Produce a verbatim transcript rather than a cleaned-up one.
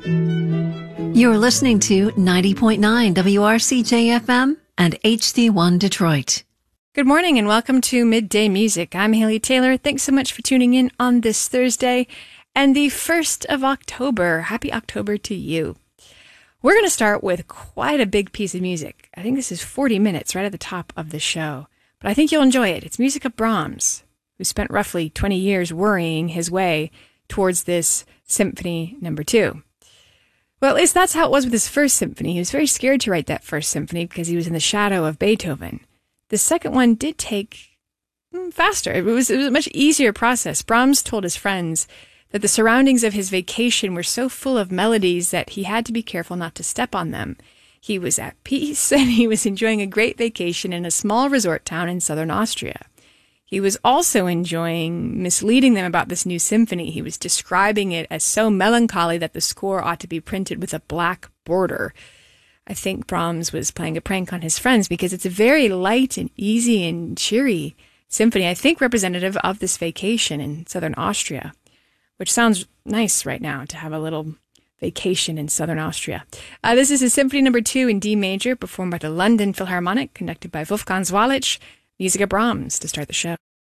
You're listening to ninety point nine W R C J F M and H D one Detroit. Good morning and welcome to Midday Music. I'm Haley Taylor. Thanks so much for tuning in on this Thursday and the first of October. Happy October to you. We're going to start with quite a big piece of music. I think this is forty minutes right at the top of the show, but I think you'll enjoy it. It's music of Brahms, who spent roughly twenty years worrying his way towards this Symphony Number Two. Well, at least that's how it was with his first symphony. He was very scared to write that first symphony because he was in the shadow of Beethoven. The second one did take mm, faster. It was, it was a much easier process. Brahms told his friends that the surroundings of his vacation were so full of melodies that he had to be careful not to step on them. He was at peace and he was enjoying a great vacation in a small resort town in southern Austria. He was also enjoying misleading them about this new symphony. He was describing it as so melancholy that the score ought to be printed with a black border. I think Brahms was playing a prank on his friends because it's a very light and easy and cheery symphony, I think representative of this vacation in southern Austria, which sounds nice right now to have a little vacation in southern Austria. Uh, this is his Symphony Number Two in D major, performed by the London Philharmonic, conducted by Wolfgang Sawallisch. Music of Brahms to start the show.